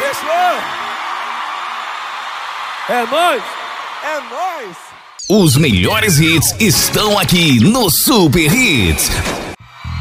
Fechou! É nóis! É nóis! Os melhores hits estão aqui no Super Hits.